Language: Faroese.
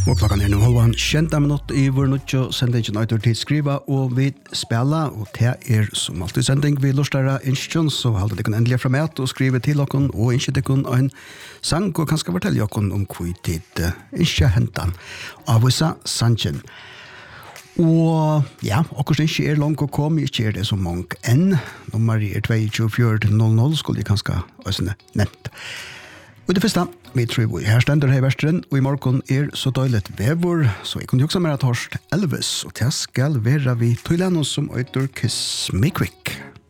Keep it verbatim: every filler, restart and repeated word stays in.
Og klokkan er nå halvan tjenta minutt i vår nødjo sendingen etter til skriva og vi spela, og det er som alltid sending vi lortare innskjøn, så halde det kun endelig fra med og skrive til okken og innskjøn det kun en sang og kanskje fortelle okken om hvor tid innskjøn hentan av vissa sangen. Og ja, akkurat ikke er langt å komme, ikke er det så mange enn. Nummer er to fire null null skulle jeg kanskje også nevnt. Og det første, vi tror vi her stender her i versteren, og i morgen er så døylig vever, så jeg kunne jo også med at Horst Elvis, og det skal være vi til henne som øyter Kiss Me Quick.